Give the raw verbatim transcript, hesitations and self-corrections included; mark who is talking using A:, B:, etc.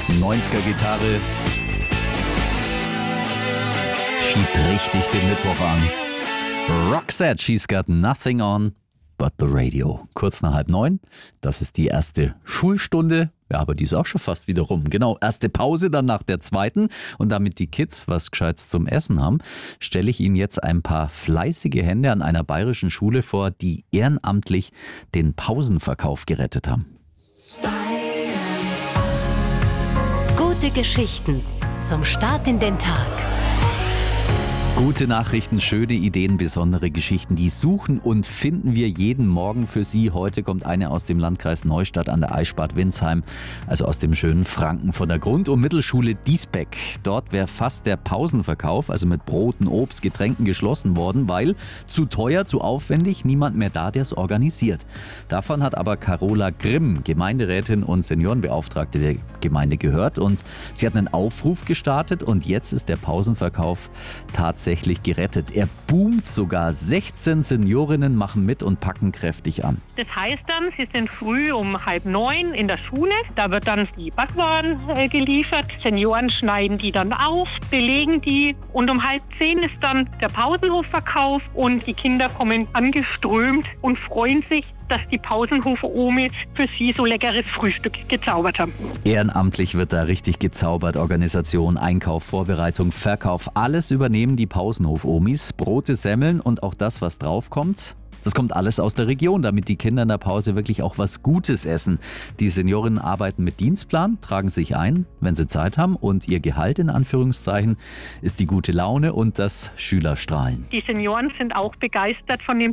A: neunziger-Gitarre schiebt richtig den Mittwoch an. Roxette, she's got nothing on but the radio. Kurz nach halb neun, das ist die erste Schulstunde. Ja, aber die ist auch schon fast wieder rum. Genau, erste Pause dann nach der zweiten. Und damit die Kids was Gescheites zum Essen haben, stelle ich Ihnen jetzt ein paar fleißige Hände an einer bayerischen Schule vor, die ehrenamtlich den Pausenverkauf gerettet haben.
B: Gute Geschichten zum Start in den Tag.
A: Gute Nachrichten, schöne Ideen, besondere Geschichten, die suchen und finden wir jeden Morgen für Sie. Heute kommt eine aus dem Landkreis Neustadt an der Aichsbad-Windsheim, also aus dem schönen Franken, von der Grund- und Mittelschule Diesbeck. Dort wäre fast der Pausenverkauf, also mit Broten, Obst, Getränken geschlossen worden, weil zu teuer, zu aufwendig, niemand mehr da, der es organisiert. Davon hat aber Carola Grimm, Gemeinderätin und Seniorenbeauftragte der Gemeinde, gehört und sie hat einen Aufruf gestartet und jetzt ist der Pausenverkauf tatsächlich tatsächlich gerettet. Er boomt sogar. sechzehn Seniorinnen machen mit und packen kräftig an.
C: Das heißt dann, sie sind früh um halb neun in der Schule. Da wird dann die Backwaren äh, geliefert. Senioren schneiden die dann auf, belegen die. Und um halb zehn ist dann der Pausenhofverkauf. Und die Kinder kommen angeströmt und freuen sich, dass die Pausenhof-Omis für sie so leckeres Frühstück gezaubert haben.
A: Ehrenamtlich wird da richtig gezaubert. Organisation, Einkauf, Vorbereitung, Verkauf, alles übernehmen die Pausenhof-Omis. Brote, Semmeln und auch das, was draufkommt. Das kommt alles aus der Region, damit die Kinder in der Pause wirklich auch was Gutes essen. Die Seniorinnen arbeiten mit Dienstplan, tragen sich ein, wenn sie Zeit haben. Und ihr Gehalt in Anführungszeichen ist die gute Laune und das Schülerstrahlen.
C: Die Senioren sind auch begeistert von dem